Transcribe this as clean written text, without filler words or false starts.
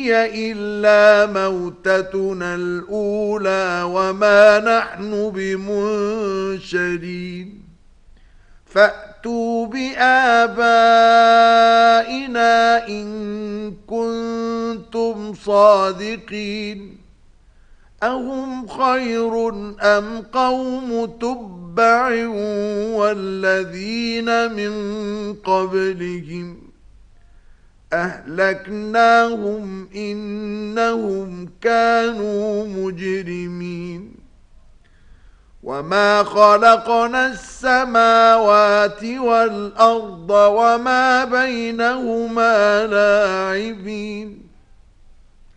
هي إلا موتتنا الأولى وما نحن بمنشرين فأتوا بآبائنا إن كنتم صادقين أهم خير أم قوم تبع والذين من قبلهم أهلكناهم إنهم كانوا مجرمين وما خلقنا السماوات والأرض وما بينهما لاعبين